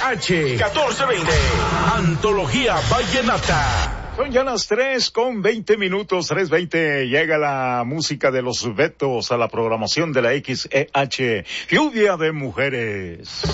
1420. Antología Vallenata. Son ya las 3:20, 3:20. Llega la música de los Betos a la programación de la XEH. Lluvia de mujeres.